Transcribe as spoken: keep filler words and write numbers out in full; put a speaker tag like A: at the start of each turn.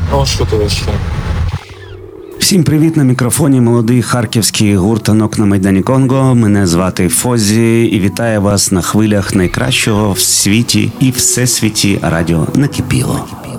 A: Ну, що ти ще?
B: Всім привіт, на мікрофоні молодий харківський гурт «Танок на Майдані Конго». Мене звати Фозі і вітаю вас на хвилях найкращого в світі і всесвіті радіо «Накипіло».